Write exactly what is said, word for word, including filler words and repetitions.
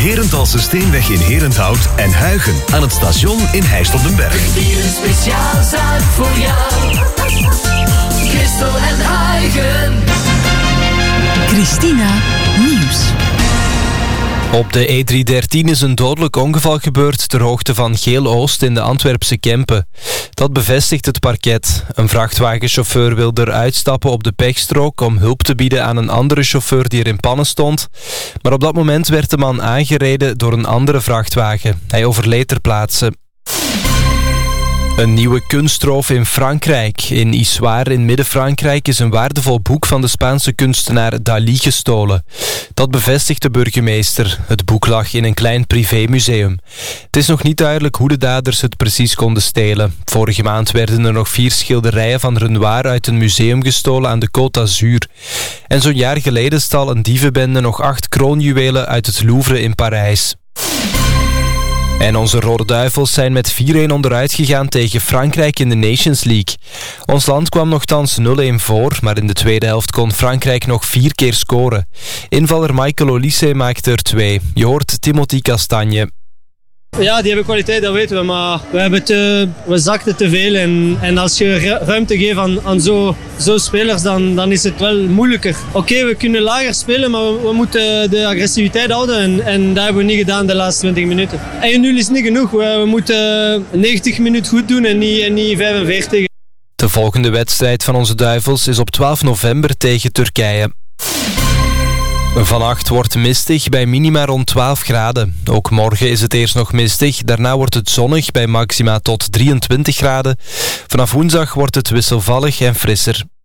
Herenthalse Steenweg in Herenthout en Huigen aan het station in Heist op den Berg. Hier een speciaal zaak voor jou. Christel en Huigen. Christina Nieuws. Op de E driehonderddertien is een dodelijk ongeval gebeurd ter hoogte van Geel-Oost in de Antwerpse Kempen. Dat bevestigt het parket. Een vrachtwagenchauffeur wilde eruit stappen op de pechstrook om hulp te bieden aan een andere chauffeur die er in pannen stond. Maar op dat moment werd de man aangereden door een andere vrachtwagen. Hij overleed ter plaatse. Een nieuwe kunstroof in Frankrijk. In Issoire in Midden-Frankrijk is een waardevol boek van de Spaanse kunstenaar Dalí gestolen. Dat bevestigt de burgemeester. Het boek lag in een klein privémuseum. Het is nog niet duidelijk hoe de daders het precies konden stelen. Vorige maand werden er nog vier schilderijen van Renoir uit een museum gestolen aan de Côte d'Azur. En zo'n jaar geleden stal een dievenbende nog acht kroonjuwelen uit het Louvre in Parijs. En onze Rode Duivels zijn met vier-een onderuit gegaan tegen Frankrijk in de Nations League. Ons land kwam nogthans nul-een voor, maar in de tweede helft kon Frankrijk nog vier keer scoren. Invaller Michael Olise maakte er twee. Je hoort Timothy Castagne. Ja, die hebben kwaliteit, dat weten we, maar we, hebben te, we zakten te veel. En, en als je ruimte geeft aan, aan zo'n zo spelers, dan, dan is het wel moeilijker. Oké, okay, we kunnen lager spelen, maar we, we moeten de agressiviteit houden. En, en dat hebben we niet gedaan de laatste twintig minuten. één nul is niet genoeg. We, we moeten negentig minuten goed doen en niet, en niet vijfenveertig. De volgende wedstrijd van onze Duivels is op twaalf november tegen Turkije. Vannacht wordt mistig bij minima rond twaalf graden. Ook morgen is het eerst nog mistig. Daarna wordt het zonnig bij maxima tot drieëntwintig graden. Vanaf woensdag wordt het wisselvallig en frisser.